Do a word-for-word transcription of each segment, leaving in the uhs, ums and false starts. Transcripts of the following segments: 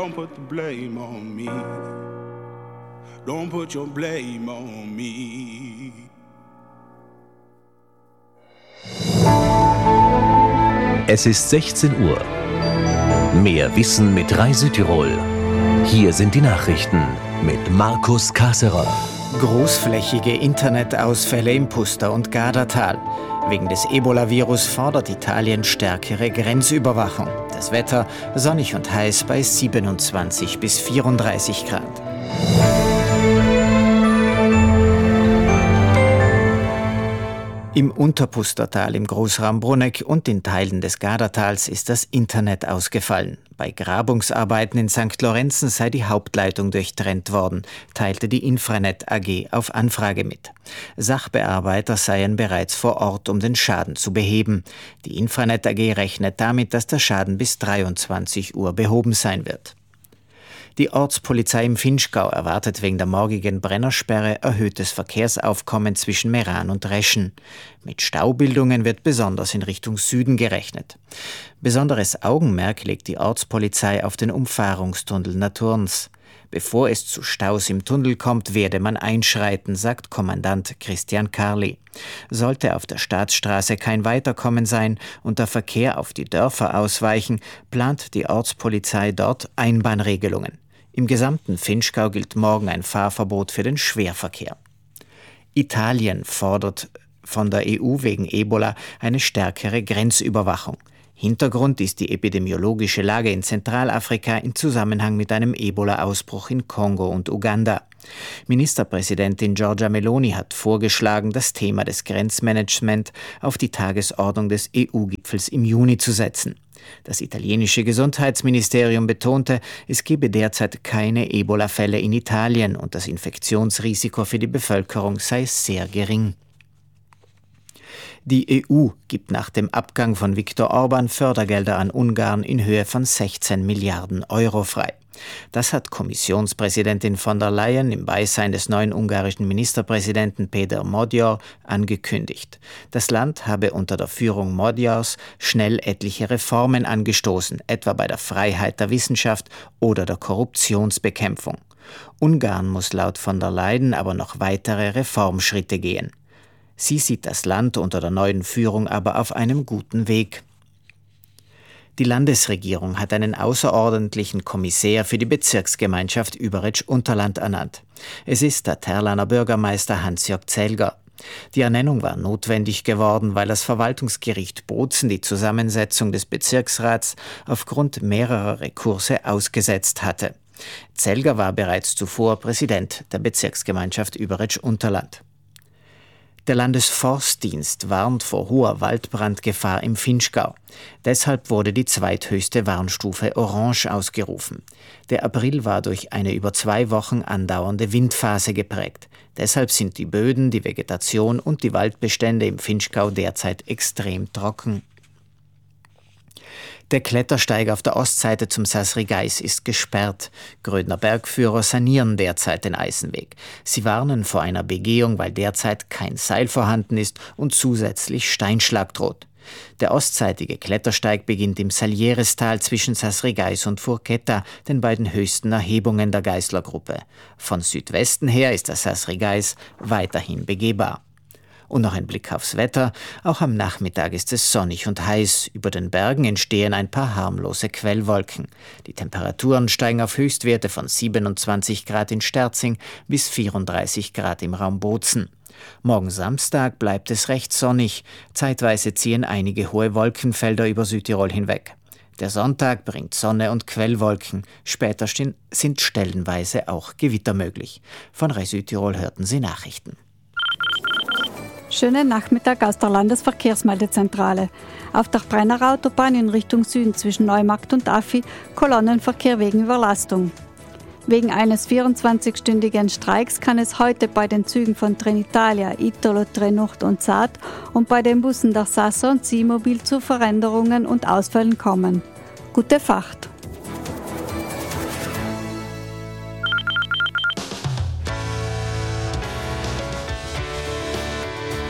Don't put the blame on me. Don't put your blame on me. Es ist sechzehn Uhr. Mehr Wissen mit Rai Südtirol. Hier sind die Nachrichten mit Markus Kasserer. Großflächige Internetausfälle im Puster- und Gardatal. Wegen des Ebola-Virus fordert Italien stärkere Grenzüberwachung. Das Wetter sonnig und heiß bei siebenundzwanzig bis vierunddreißig Grad. Im Unterpustertal im Großraum Bruneck und in Teilen des Gardatals ist das Internet ausgefallen. Bei Grabungsarbeiten in Sankt Lorenzen sei die Hauptleitung durchtrennt worden, teilte die Infranet A G auf Anfrage mit. Sachbearbeiter seien bereits vor Ort, um den Schaden zu beheben. Die Infranet A G rechnet damit, dass der Schaden bis dreiundzwanzig Uhr behoben sein wird. Die Ortspolizei im Vinschgau erwartet wegen der morgigen Brennersperre erhöhtes Verkehrsaufkommen zwischen Meran und Reschen. Mit Staubildungen wird besonders in Richtung Süden gerechnet. Besonderes Augenmerk legt die Ortspolizei auf den Umfahrungstunnel Naturns. Bevor es zu Staus im Tunnel kommt, werde man einschreiten, sagt Kommandant Christian Karli. Sollte auf der Staatsstraße kein Weiterkommen sein und der Verkehr auf die Dörfer ausweichen, plant die Ortspolizei dort Einbahnregelungen. Im gesamten Vinschgau gilt morgen ein Fahrverbot für den Schwerverkehr. Italien fordert von der E U wegen Ebola eine stärkere Grenzüberwachung. Hintergrund ist die epidemiologische Lage in Zentralafrika in Zusammenhang mit einem Ebola-Ausbruch in Kongo und Uganda. Ministerpräsidentin Giorgia Meloni hat vorgeschlagen, das Thema des Grenzmanagements auf die Tagesordnung des E U-Gipfels im Juni zu setzen. Das italienische Gesundheitsministerium betonte, es gebe derzeit keine Ebola-Fälle in Italien und das Infektionsrisiko für die Bevölkerung sei sehr gering. Die E U gibt nach dem Abgang von Viktor Orban Fördergelder an Ungarn in Höhe von sechzehn Milliarden Euro frei. Das hat Kommissionspräsidentin von der Leyen im Beisein des neuen ungarischen Ministerpräsidenten Péter Magyar angekündigt. Das Land habe unter der Führung Magyars schnell etliche Reformen angestoßen, etwa bei der Freiheit der Wissenschaft oder der Korruptionsbekämpfung. Ungarn muss laut von der Leyen aber noch weitere Reformschritte gehen. Sie sieht das Land unter der neuen Führung aber auf einem guten Weg. Die Landesregierung hat einen außerordentlichen Kommissär für die Bezirksgemeinschaft Überetsch-Unterland ernannt. Es ist der Terlaner Bürgermeister Hans-Jörg Zelger. Die Ernennung war notwendig geworden, weil das Verwaltungsgericht Bozen die Zusammensetzung des Bezirksrats aufgrund mehrerer Rekurse ausgesetzt hatte. Zelger war bereits zuvor Präsident der Bezirksgemeinschaft Überetsch-Unterland. Der Landesforstdienst warnt vor hoher Waldbrandgefahr im Vinschgau. Deshalb wurde die zweithöchste Warnstufe Orange ausgerufen. Der April war durch eine über zwei Wochen andauernde Windphase geprägt. Deshalb sind die Böden, die Vegetation und die Waldbestände im Vinschgau derzeit extrem trocken. Der Klettersteig auf der Ostseite zum Sassrigeis ist gesperrt. Grödner Bergführer sanieren derzeit den Eisenweg. Sie warnen vor einer Begehung, weil derzeit kein Seil vorhanden ist und zusätzlich Steinschlag droht. Der ostseitige Klettersteig beginnt im Salierestal zwischen Sassrigeis und Furqueta, den beiden höchsten Erhebungen der Geißlergruppe. Von Südwesten her ist das Sassrigeis weiterhin begehbar. Und noch ein Blick aufs Wetter. Auch am Nachmittag ist es sonnig und heiß. Über den Bergen entstehen ein paar harmlose Quellwolken. Die Temperaturen steigen auf Höchstwerte von siebenundzwanzig Grad in Sterzing bis vierunddreißig Grad im Raum Bozen. Morgen Samstag bleibt es recht sonnig. Zeitweise ziehen einige hohe Wolkenfelder über Südtirol hinweg. Der Sonntag bringt Sonne und Quellwolken. Später sind stellenweise auch Gewitter möglich. Von Rai Südtirol hörten Sie Nachrichten. Schönen Nachmittag aus der Landesverkehrsmeldezentrale. Auf der Brenner Autobahn in Richtung Süden zwischen Neumarkt und Affi Kolonnenverkehr wegen Überlastung. Wegen eines vierundzwanzigstündigen Streiks kann es heute bei den Zügen von Trenitalia, Italo, Trenucht und Saat und bei den Bussen der Sasso und Seamobil zu Veränderungen und Ausfällen kommen. Gute Fahrt!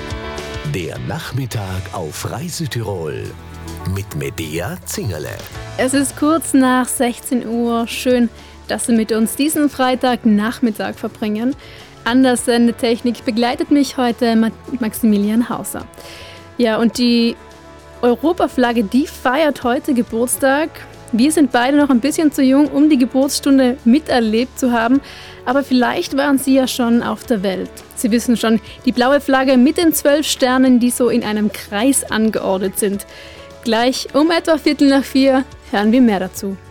Der Nachmittag auf Rai Südtirol mit Medea Zingerle. Es ist kurz nach sechzehn Uhr. Schön, dass Sie mit uns diesen Freitagnachmittag verbringen. An der Sendetechnik begleitet mich heute Maximilian Hauser. Ja, und die Europaflagge, die feiert heute Geburtstag. Wir sind beide noch ein bisschen zu jung, um die Geburtsstunde miterlebt zu haben, aber vielleicht waren Sie ja schon auf der Welt. Sie wissen schon, die blaue Flagge mit den zwölf Sternen, die so in einem Kreis angeordnet sind. Gleich um etwa Viertel nach vier hören wir mehr dazu.